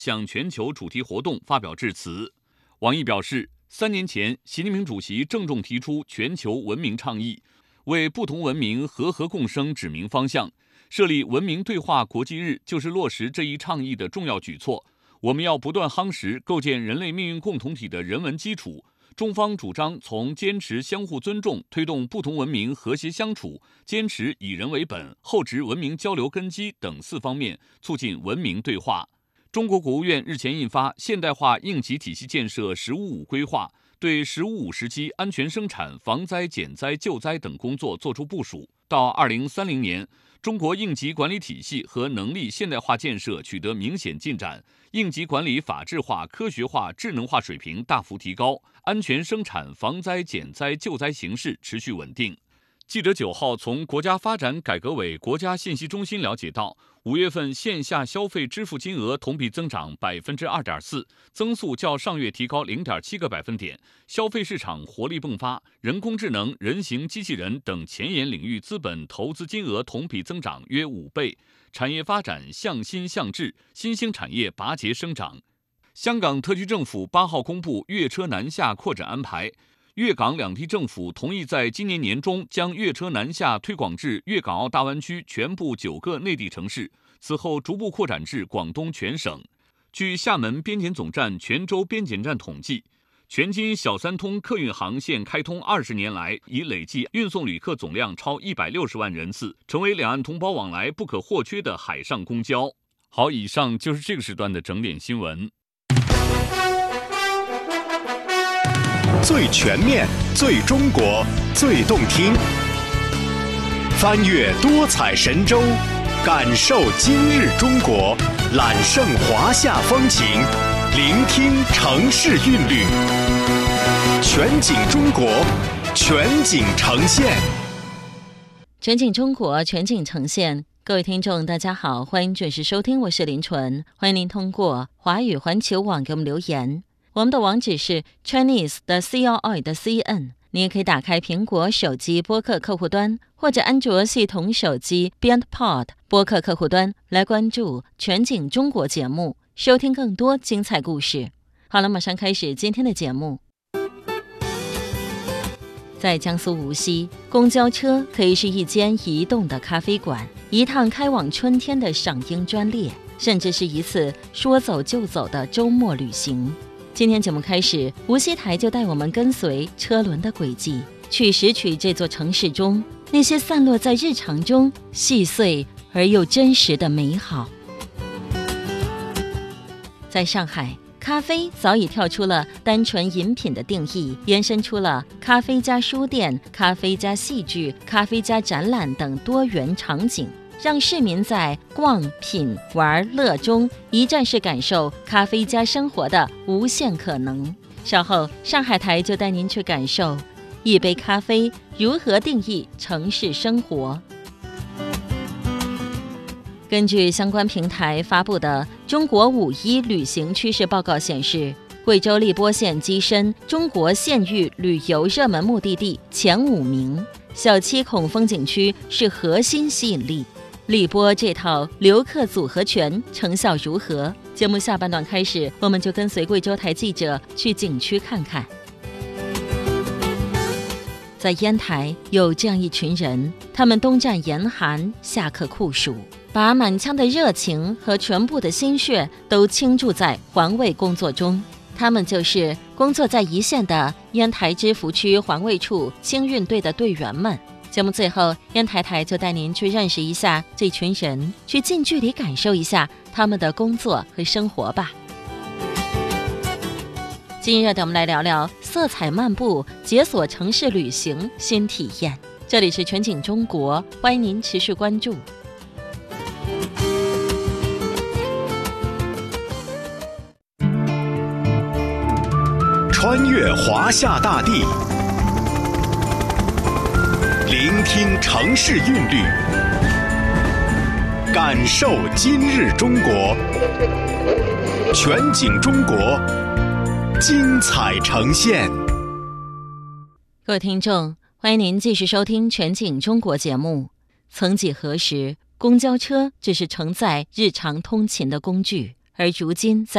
向全球主题活动发表致辞。网易表示，3年前，习近平主席郑重提出全球文明倡议，为不同文明和谐共生指明方向。设立文明对话国际日就是落实这一倡议的重要举措。我们要不断夯实构建人类命运共同体的人文基础。中方主张从坚持相互尊重、推动不同文明和谐相处、坚持以人为本、厚植文明交流根基等4方面，促进文明对话。中国国务院日前印发《现代化应急体系建设“十五五”规划》，对“十五五”时期安全生产、防灾减灾救灾等工作作出部署。到2030年，中国应急管理体系和能力现代化建设取得明显进展，应急管理法治化、科学化、智能化水平大幅提高，安全生产、防灾减灾救灾形势持续稳定。记者9号从国家发展改革委国家信息中心了解到，5月份线下消费支付金额同比增长 2.4%， 增速较上月提高 0.7个百分点，消费市场活力迸发，人工智能、人形机器人等前沿领域资本投资金额同比增长约5倍，产业发展向新向质，新兴产业拔节生长。香港特区政府8号公布粤车南下扩展安排，粤港两地政府同意在今年年中将粤车南下推广至粤港澳大湾区全部9个内地城市，此后逐步扩展至广东全省。据厦门边检总站泉州边检站统计，全津小三通客运航线开通20年来，已累计运送旅客总量超160万人次，成为两岸同胞往来不可或缺的海上公交。好，以上就是这个时段的整点新闻。 最全面、最中国、最动听，翻越多彩神州，感受今日中国，揽胜华夏风情，聆听城市韵律，全景中国，全景呈现。 全景中国，全景呈现。各位听众大家好，欢迎准时收听，我是林纯，欢迎您通过华语环球网给我们留言。我们的网址是 Chinese 的 CRI 的 CN， 你也可以打开苹果手机播客客户端或者安卓系统手机 BeyondPod 播客客户端来关注全景中国节目，收听更多精彩故事。好了，马上开始今天的节目。在江苏无锡，公交车可以是一间移动的咖啡馆，一趟开往春天的赏樱专列，甚至是一次说走就走的周末旅行。今天节目开始，无锡台就带我们跟随车轮的轨迹，去拾取这座城市中那些散落在日常中细碎而又真实的美好。在上海，咖啡早已跳出了单纯饮品的定义，延伸出了咖啡加书店、咖啡加戏剧、咖啡加展览等多元场景，让市民在逛、品、玩、乐中一站式感受咖啡加生活的无限可能。稍后，上海台就带您去感受一杯咖啡如何定义城市生活。根据相关平台发布的《中国5·1旅行趋势报告》显示，贵州荔波县跻身中国县域旅游热门目的地前5名，小七孔风景区是核心吸引力。荔波这套游客组合拳成效如何？节目下半段开始，我们就跟随贵州台记者去景区看看。在烟台有这样一群人，他们冬战严寒，夏克酷暑，把满腔的热情和全部的心血都倾注在环卫工作中。他们就是工作在一线的烟台芝罘区环卫处清运队的队员们。节目最后，烟台台就带您去认识一下这群人，去近距离感受一下他们的工作和生活吧。今日的我们来聊聊色彩漫步，解锁城市旅行新体验。这里是全景中国，欢迎您持续关注。 穿越华夏大地，聆听城市韵律，感受今日中国，全景中国，精彩呈现。 各位听众，欢迎您继续收听全景中国节目。曾几何时，公交车只是承载日常通勤的工具，而如今在